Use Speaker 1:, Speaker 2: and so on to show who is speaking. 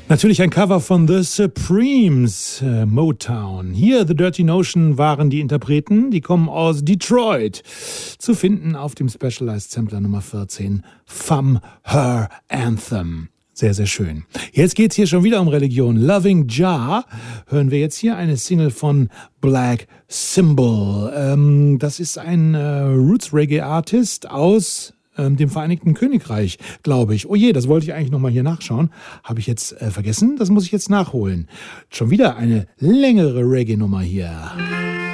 Speaker 1: Natürlich ein Cover von The Supremes, Motown. Hier, The Dirty Notion waren die Interpreten, die kommen aus Detroit. Zu finden auf dem Specialized Sampler Nummer 14, Femme Her Anthem. Sehr, sehr schön. Jetzt geht's hier schon wieder um Religion. Loving Jah hören wir jetzt hier eine Single von Black Symbol. Das ist ein Roots-Reggae-Artist aus dem Vereinigten Königreich, glaube ich. Oh je, das wollte ich eigentlich nochmal hier nachschauen. Habe ich jetzt vergessen? Das muss ich jetzt nachholen. Schon wieder eine längere Reggae-Nummer hier.